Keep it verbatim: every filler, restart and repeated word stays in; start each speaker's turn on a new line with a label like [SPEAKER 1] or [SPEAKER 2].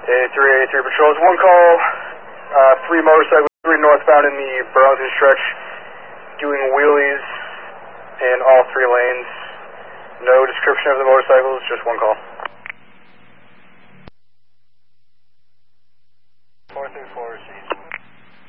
[SPEAKER 1] A three eighty-three patrols, one call, uh, three motorcycles, three northbound in the Burlington stretch, doing wheelies in all three lanes. No description of the motorcycles, just one call.